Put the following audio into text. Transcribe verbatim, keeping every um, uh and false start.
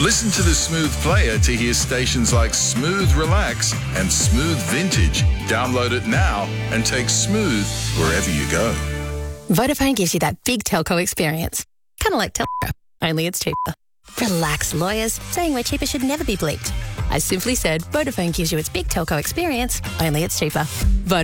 Listen to the Smooth Player to hear stations like Smooth Relax and Smooth Vintage. Download it now and take Smooth wherever you go. Vodafone gives you that big telco experience. Kind of like Telco, only it's cheaper. Relax, lawyers. Saying we're cheaper should never be bleeped. I simply said Vodafone gives you its big telco experience, only it's cheaper. Vodafone.